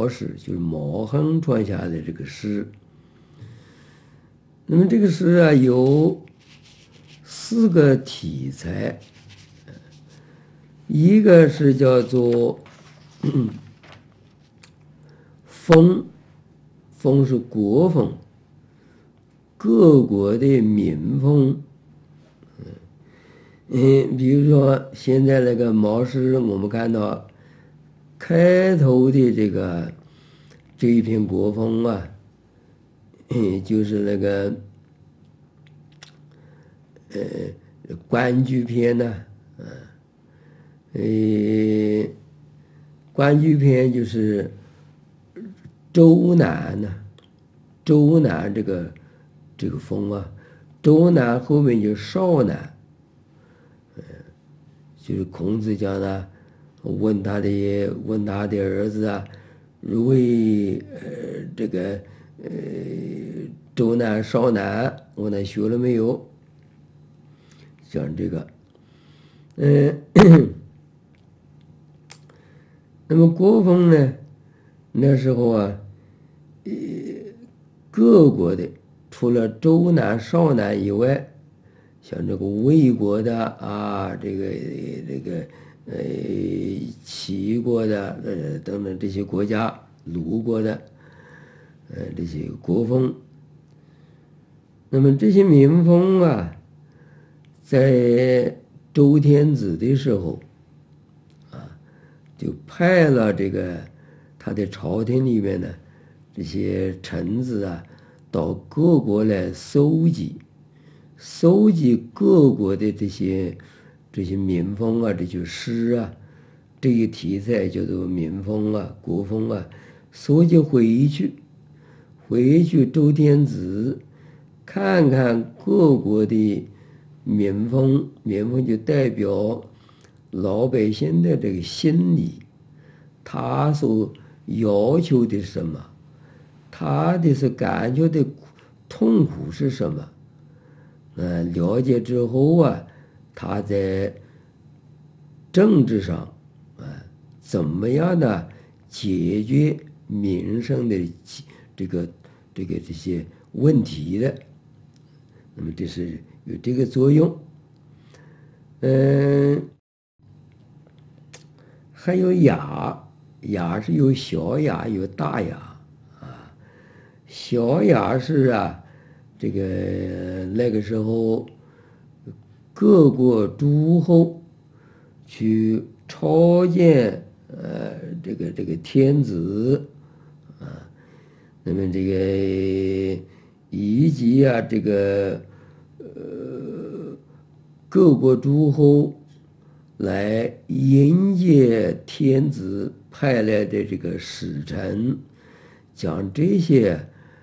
毛诗，就是毛横传下的这个诗。那么这个诗啊，有4个题材，一个是叫做风，风是国风，各国的民风。比如说现在那个毛诗，我们看到开头的这一篇国风啊，就是那个关雎篇呢，关雎篇就是周南呢，周南这个风啊，周南后面就少南。就是孔子讲呢，问他的儿子啊，如为周南少南，问他学了没有？讲这个，那么国风呢，那时候啊，各国的除了周南少南以外，像这个魏国的啊，齐国的等等这些国家，鲁国的这些国风，那么这些民风啊，在周天子的时候啊，就派了他的朝廷里面呢这些臣子啊，到各国来搜集各国的这些民风啊，这些诗啊，这个题材叫做民风啊、国风啊，搜集回去周天子看看各国的民风就代表老百姓的这个心理，他所要求的是什么，他的是感觉的痛苦是什么。了解之后啊，他在政治上怎么样的解决民生的这些问题的，那么这是有这个作用。还有雅是有小雅有大雅啊，小雅是啊。那个时候，各国诸侯去朝见这个天子啊，那么以及啊各国诸侯来迎接天子派来的这个使臣，讲这些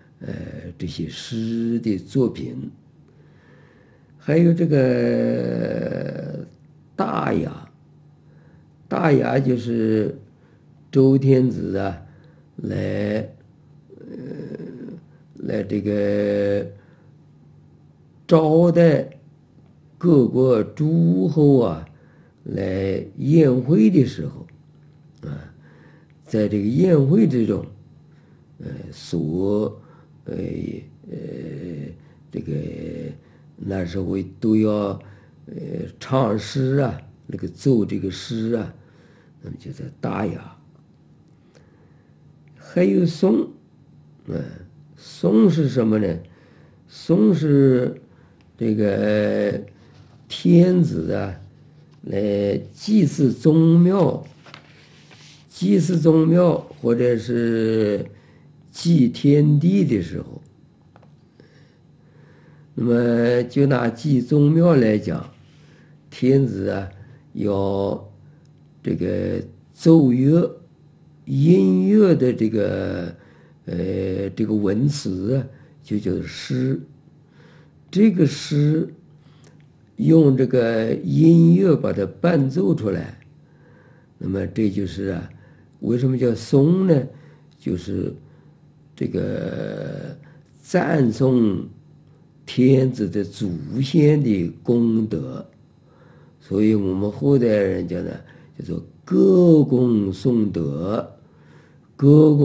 诗的作品。还有这个大雅就是周天子啊来这个招待各国诸侯啊来宴会的时候啊，在这个宴会之中那时候都要唱诗啊，奏这个诗啊，那么就在大雅。还有颂，颂是什么呢？颂是这个天子啊来祭祀宗庙或者是祭天地的时候。那么就拿祭宗庙来讲，天子啊要这个奏乐音乐的这个文词啊，就叫做诗。这个诗用这个音乐把它伴奏出来，那么这就是啊，为什么叫颂呢？就是这个赞颂天子的祖先的功德，所以我们后代人讲呢，叫做歌功颂德，歌功。